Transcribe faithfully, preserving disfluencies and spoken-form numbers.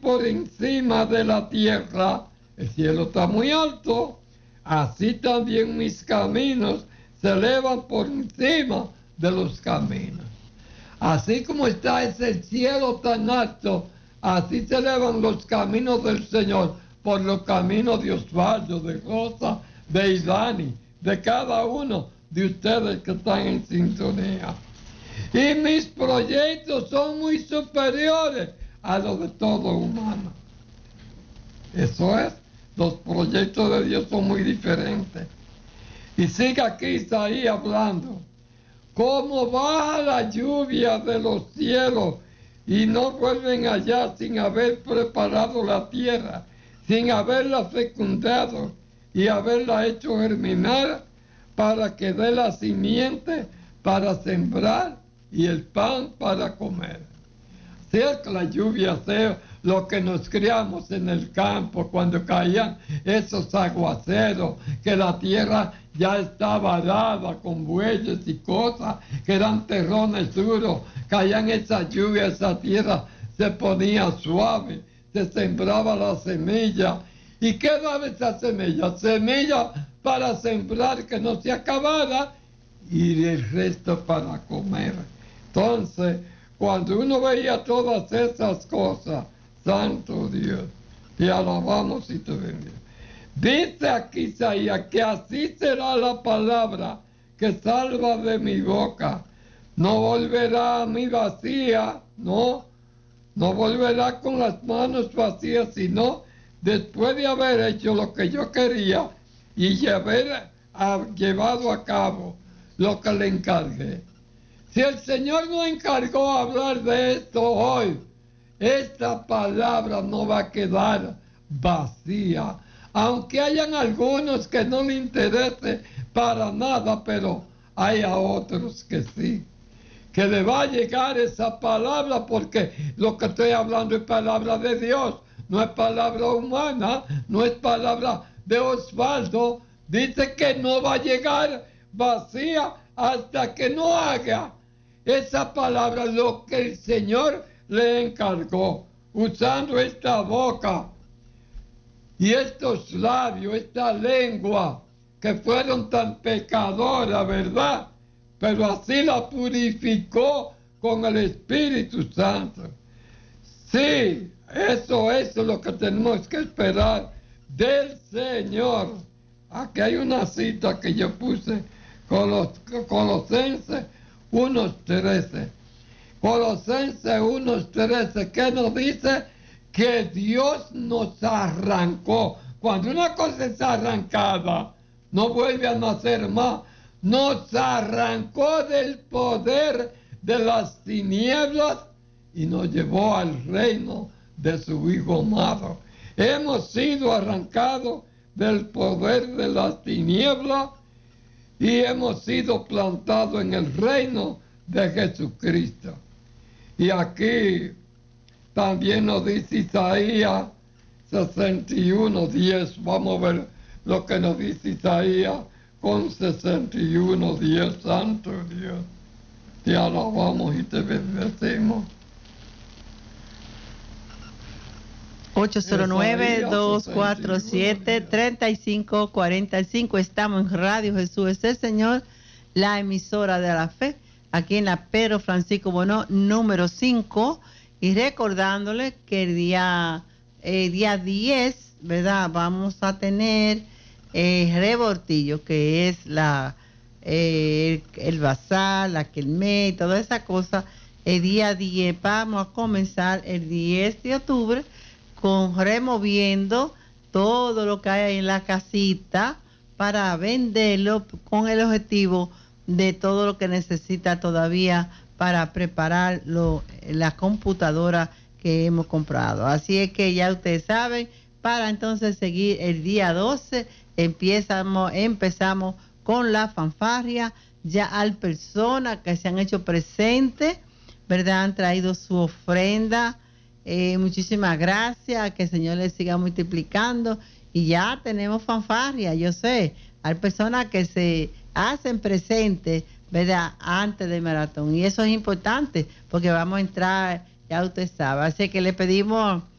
por encima de la tierra, el cielo está muy alto, así también mis caminos se elevan por encima de los caminos. Así como está ese cielo tan alto, así se elevan los caminos del Señor por los caminos de Osvaldo, de Rosa, de Idani, de cada uno de ustedes que están en sintonía. Y mis proyectos son muy superiores a los de todo humano. Eso es, los proyectos de Dios son muy diferentes. Y sigue aquí Isaías hablando. Como baja la lluvia de los cielos y no vuelven allá sin haber preparado la tierra, sin haberla fecundado y haberla hecho germinar para que dé la simiente para sembrar y el pan para comer. Sea que la lluvia sea lo que nos criamos en el campo cuando caían esos aguaceros, que la tierra ya estaba arada con bueyes y cosas, que eran terrones duros, caían esas lluvias, esa tierra se ponía suave, se sembraba la semilla. ¿Y qué daba esa semilla? Semilla para sembrar que no se acabara y el resto para comer. Entonces, cuando uno veía todas esas cosas, santo Dios, te alabamos y te bendigo. Dice aquí Isaías que así será la palabra que salva de mi boca. No volverá a mí vacía, no, no volverá con las manos vacías, sino después de haber hecho lo que yo quería y haber llevado a cabo lo que le encargué. Si el Señor no encargó hablar de esto hoy, esta palabra no va a quedar vacía. Aunque hayan algunos que no le interese para nada, pero hay a otros que sí. Que le va a llegar esa palabra porque lo que estoy hablando es palabra de Dios. No es palabra humana, no es palabra de Osvaldo. Dice que no va a llegar vacía hasta que no haga esa palabra lo que el Señor le encargó, usando esta boca y estos labios, esta lengua que fueron tan pecadoras, ¿verdad? Pero así la purificó con el Espíritu Santo. Sí, eso, eso es lo que tenemos que esperar del Señor. Aquí hay una cita que yo puse, Colos, Colosenses uno trece. Colosenses uno trece, que nos dice que Dios nos arrancó. Cuando una cosa es arrancada, no vuelve a nacer más. Nos arrancó del poder de las tinieblas y nos llevó al reino de su Hijo amado. Hemos sido arrancados del poder de las tinieblas y hemos sido plantados en el reino de Jesucristo. Y aquí también nos dice Isaías sesenta y uno, diez. Vamos a ver lo que nos dice Isaías con sesenta y uno, diez. Santo Dios, te alabamos y te bendecimos. ocho cero nueve, dos cuatro siete, tres cinco cuatro cinco. Estamos en Radio Jesús es el Señor, la emisora de la fe, aquí en la Pedro Francisco Bono, número cinco. Y recordándole que el día, el día diez, ¿verdad? Vamos a tener eh, Rebortillo, que es la eh, el, el bazar, la quelmé, toda esa cosa. El día diez vamos a comenzar el diez de octubre con removiendo todo lo que hay ahí en la casita para venderlo con el objetivo de todo lo que necesita todavía para preparar lo, la computadora que hemos comprado. Así es que ya ustedes saben, para entonces seguir el día doce, empezamos, empezamos con la fanfarria. Ya hay personas que se han hecho presentes, ¿verdad? Han traído su ofrenda. Eh, muchísimas gracias, que el Señor les siga multiplicando y ya tenemos fanfarria. Yo sé, hay personas que se hacen presentes, ¿verdad?, antes del maratón, y eso es importante porque vamos a entrar, ya usted sabe. Así que le pedimos